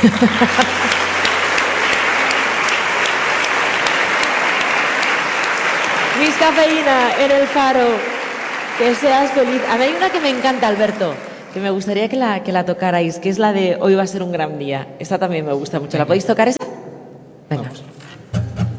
Miss Cafeína en el Faro. Que seas feliz. A mí hay una que me encanta, Alberto, que me gustaría que la tocarais, que es la de Hoy va a ser un gran día. Esta también me gusta mucho. ¿La podéis tocar esa? Venga. Vamos.